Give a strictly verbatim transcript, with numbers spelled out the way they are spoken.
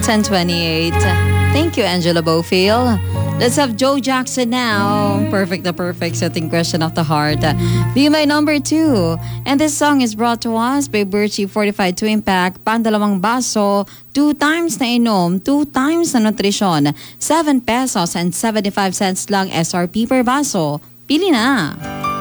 ten twenty-eight. Thank you, Angela Bofield. Let's have Joe Jackson now. Perfect the perfect setting question of the heart. Be my number two. And this song is brought to us by Birchie Fortified to Impact. Pandalawang baso, two times na inom, two times na nutrisyon. seven pesos and seventy-five cents lang S R P per baso. Pili na.